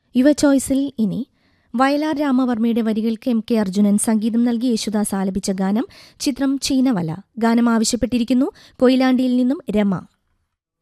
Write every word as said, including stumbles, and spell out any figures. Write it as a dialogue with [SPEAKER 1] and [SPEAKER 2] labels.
[SPEAKER 1] യുവ ചോയ്സിൽ ഇനി വയലാർ രാമവർമ്മയുടെ വരികൾക്ക് എം കെ അർജുനൻ സംഗീതം നൽകി യേശുദാസ് ആലപിച്ച ഗാനം ചിത്രം ചീനവല. ഗാനം ആവശ്യപ്പെട്ടിരിക്കുന്നു കൊയിലാണ്ടിയിൽ നിന്നും രമ.